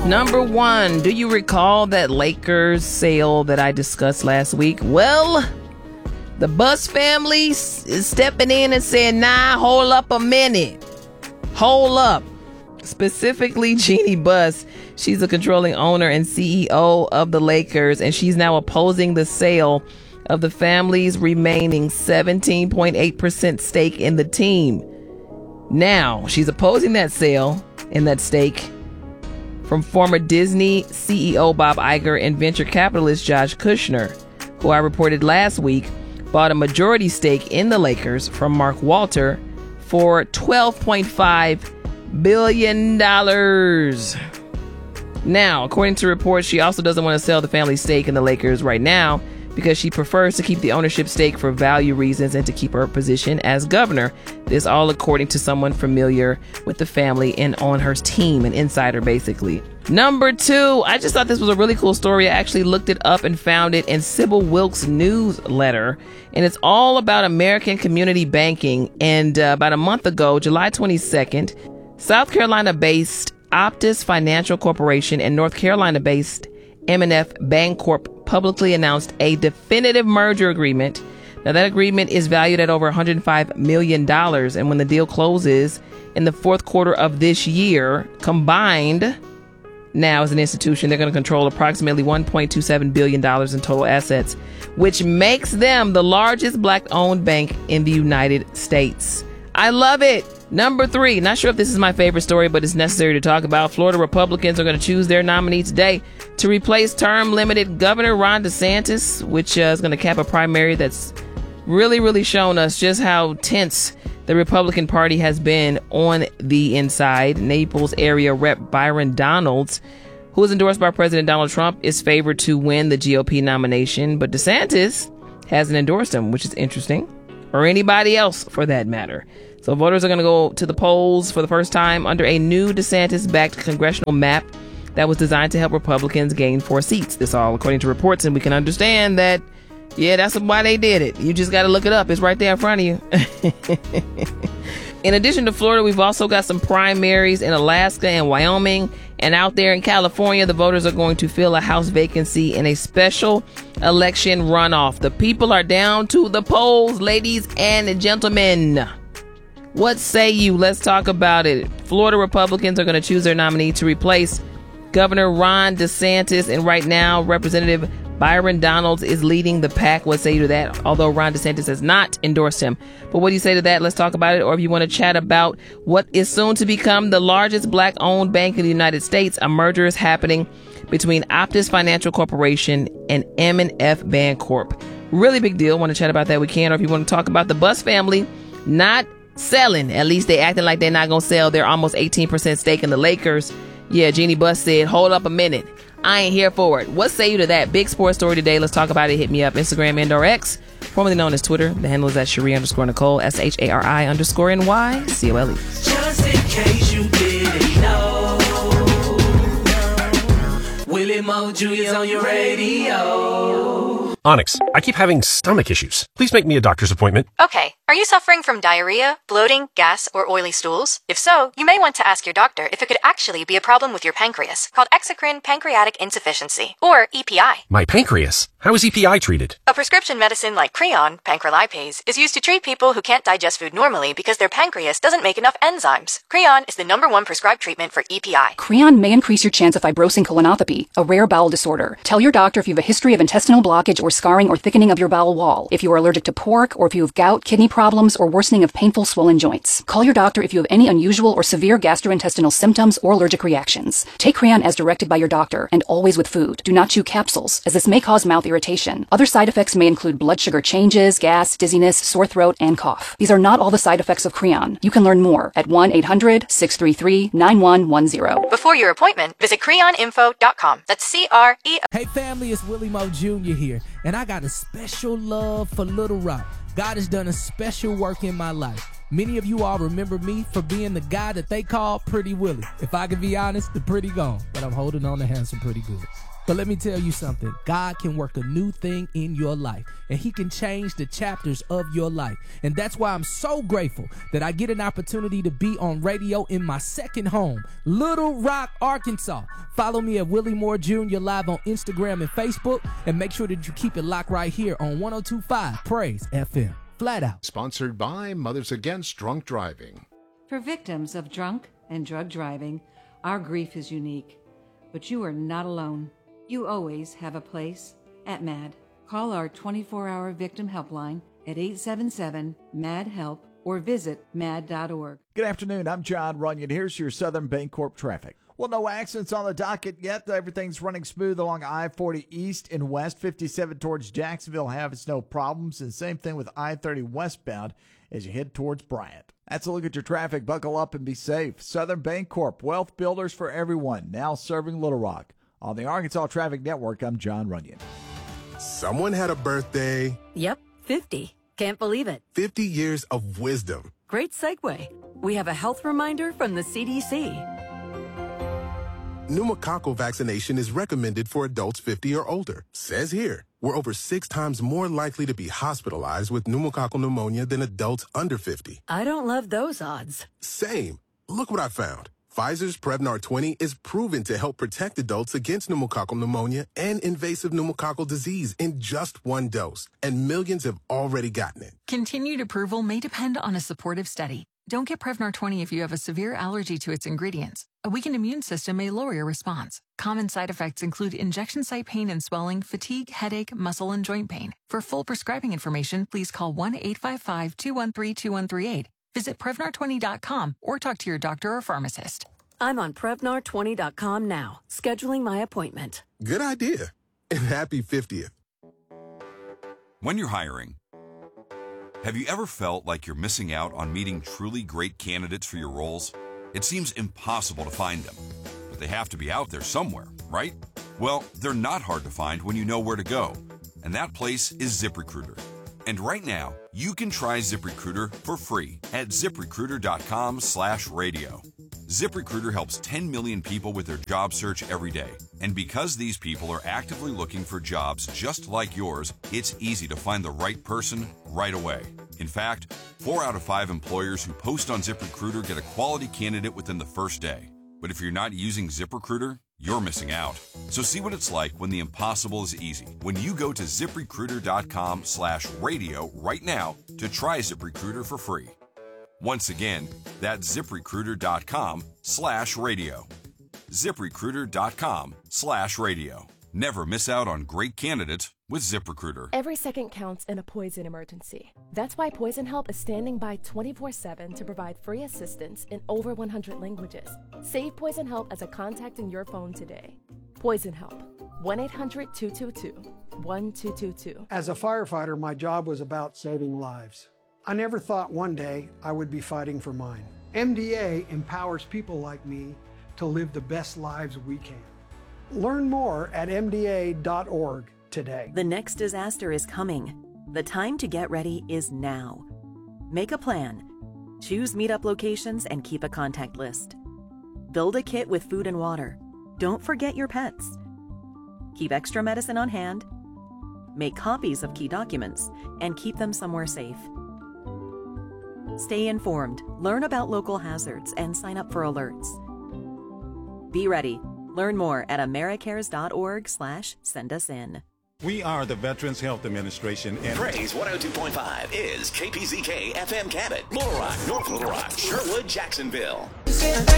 Number one, do you recall that Lakers sale that I discussed last week? Well, the Buss family is stepping in and saying, nah, hold up a minute. Hold up. Specifically, Jeannie Buss. She's a controlling owner and CEO of the Lakers, and she's now opposing the sale of the family's remaining 17.8% stake in the team. Now, she's opposing that sale and that stake from former Disney CEO Bob Iger and venture capitalist Josh Kushner, who I reported last week bought a majority stake in the Lakers from Mark Walter for $12.5 billion. Now, according to reports, she also doesn't want to sell the family stake in the Lakers right now because she prefers to keep the ownership stake for value reasons and to keep her position as governor. This all according to someone familiar with the family and on her team, an insider basically. Number two, I just thought this was a really cool story. I actually looked it up and found it in Sybil Wilkes' newsletter, and it's all about American community banking. And about a month ago, July 22nd, South Carolina-based Optus Financial Corporation and North Carolina-based M&F Bancorp publicly announced a definitive merger agreement. Now, that agreement is valued at over $105 million. And when the deal closes in the fourth quarter of this year, combined now as an institution, they're going to control approximately $1.27 billion in total assets, which makes them the largest black-owned bank in the United States. I love it. Number three, not sure if this is my favorite story, but it's necessary to talk about. Florida Republicans are going to choose their nominee today to replace term-limited Governor Ron DeSantis, which is going to cap a primary that's really shown us just how tense the Republican Party has been on the inside. Naples area Rep Byron Donalds, who is endorsed by President Donald Trump, is favored to win the GOP nomination, but DeSantis hasn't endorsed him, which is interesting, or anybody else for that matter. So voters are going to go to the polls for the first time under a new DeSantis-backed congressional map that was designed to help Republicans gain 4 seats. This all according to reports, and we can understand that, yeah, that's why they did it. You just got to look it up. It's right there in front of you. In addition to Florida, we've also got some primaries in Alaska and Wyoming. And out there in California, the voters are going to fill a House vacancy in a special election runoff. The people are down to the polls, ladies and gentlemen. What say you? Let's talk about it. Florida Republicans are going to choose their nominee to replace Governor Ron DeSantis. And right now, Representative Byron Donalds is leading the pack. What say you to that? Although Ron DeSantis has not endorsed him. But what do you say to that? Let's talk about it. Or if you want to chat about what is soon to become the largest black-owned bank in the United States, a merger is happening between Optus Financial Corporation and M&F Bancorp. Really big deal. Want to chat about that? We can. Or if you want to talk about the Buss family not selling, at least they acting like they're not going to sell their almost 18% stake in the Lakers. Yeah, Jeannie Buss said, hold up a minute. I ain't here for it. What say you to that? Big sports story today. Let's talk about it. Hit me up. Instagram and or X, formerly known as Twitter. The handle is at Cherie_Nicole, SHARI_NYCOLE. Just in case you didn't know, Willie Mo Jr.'s on your radio. Onyx, I keep having stomach issues. Please make me a doctor's appointment. Okay. Are you suffering from diarrhea, bloating, gas, or oily stools? If so, you may want to ask your doctor if it could actually be a problem with your pancreas, called exocrine pancreatic insufficiency, or EPI. My pancreas? How is EPI treated? A prescription medicine like Creon, pancrelipase, is used to treat people who can't digest food normally because their pancreas doesn't make enough enzymes. Creon is the #1 prescribed treatment for EPI. Creon may increase your chance of fibrosing colonopathy, a rare bowel disorder. Tell your doctor if you have a history of intestinal blockage or scarring or thickening of your bowel wall, if you are allergic to pork, or if you have gout, kidney problems, or worsening of painful swollen joints. Call your doctor if you have any unusual or severe gastrointestinal symptoms or allergic reactions. Take Creon as directed by your doctor, and always with food. Do not chew capsules, as this may cause mouth irritation. Other side effects may include blood sugar changes, gas, dizziness, sore throat, and cough. These are not all the side effects of Creon. You can learn more at 1-800-633-9110. Before your appointment, visit creoninfo.com. That's C-R-E. Hey family, it's Willie Mo Jr. here, and I got a special love for Little Rock. God has done a special work in my life. Many of you all remember me for being the guy that they call Pretty Willie. If I can be honest, the pretty gone, but I'm holding on to handsome pretty good. But let me tell you something. God can work a new thing in your life, and he can change the chapters of your life. And that's why I'm so grateful that I get an opportunity to be on radio in my second home, Little Rock, Arkansas. Follow me at Willie Moore Jr. live on Instagram and Facebook, and make sure that you keep it locked right here on 102.5 Praise FM. Flat out. Sponsored by Mothers Against Drunk Driving. For victims of drunk and drug driving, our grief is unique. But you are not alone. You always have a place at MAD. Call our 24-hour victim helpline at 877-MAD-HELP or visit mad.org. Good afternoon. I'm John Runyon. Here's your Southern Bancorp traffic. Well, no accidents on the docket yet. Everything's running smooth along I-40 East and West. 57 towards Jacksonville has no problems. And same thing with I-30 westbound as you head towards Bryant. That's a look at your traffic. Buckle up and be safe. Southern Bancorp, wealth builders for everyone, now serving Little Rock. On the Arkansas Traffic Network, I'm John Runyon. Someone had a birthday. Yep, 50. Can't believe it. 50 years of wisdom. Great segue. We have a health reminder from the CDC. Pneumococcal vaccination is recommended for adults 50 or older. Says here, we're over 6 times more likely to be hospitalized with pneumococcal pneumonia than adults under 50. I don't love those odds. Same. Look what I found. Pfizer's Prevnar 20 is proven to help protect adults against pneumococcal pneumonia and invasive pneumococcal disease in just 1 dose, and millions have already gotten it. Continued approval may depend on a supportive study. Don't get Prevnar 20 if you have a severe allergy to its ingredients. A weakened immune system may lower your response. Common side effects include injection site pain and swelling, fatigue, headache, muscle, and joint pain. For full prescribing information, please call 1-855-213-2138. Visit Prevnar20.com or talk to your doctor or pharmacist. I'm on Prevnar20.com now, scheduling my appointment. Good idea. And happy 50th. When you're hiring, have you ever felt like you're missing out on meeting truly great candidates for your roles? It seems impossible to find them, but they have to be out there somewhere, right? Well, they're not hard to find when you know where to go, and that place is ZipRecruiter. And right now, you can try ZipRecruiter for free at ZipRecruiter.com/radio. ZipRecruiter helps 10 million people with their job search every day. And because these people are actively looking for jobs just like yours, it's easy to find the right person right away. In fact, 4 out of 5 employers who post on ZipRecruiter get a quality candidate within the first day. But if you're not using ZipRecruiter, you're missing out. So see what it's like when the impossible is easy. When you go to ZipRecruiter.com/radio right now to try ZipRecruiter for free. Once again, that's ZipRecruiter.com/radio. ZipRecruiter.com/radio. Never miss out on great candidates with ZipRecruiter. Every second counts in a poison emergency. That's why Poison Help is standing by 24/7 to provide free assistance in over 100 languages. Save Poison Help as a contact in your phone today. Poison Help. 1-800-222-1222. As a firefighter, my job was about saving lives. I never thought one day I would be fighting for mine. MDA empowers people like me to live the best lives we can. Learn more at MDA.org today. The next disaster is coming. The time to get ready is now. Make a plan. Choose meetup locations and keep a contact list. Build a kit with food and water. Don't forget your pets. Keep extra medicine on hand. Make copies of key documents and keep them somewhere safe. Stay informed, learn about local hazards, and sign up for alerts. Be ready. Learn more at americares.org/send-us-in. We are the Veterans Health Administration and Praise 102.5 is KPZK FM Cabot, Little Rock, North Little Rock, Sherwood, Jacksonville.